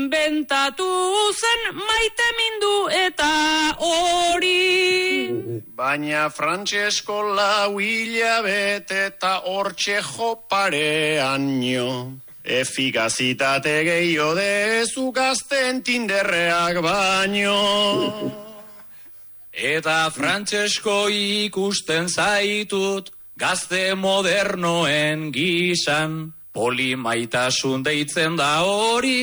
Bentatu zen maite mindu eta hori. Baina Frantsesko 4 hilabete eta hortxe joparean nio. Efikazitate gehiago dezu gazten Tinderreak baino. Eta Frantsesko ikusten zaitut gazte modernoen gisan. Polimaitasun deitzen da hori.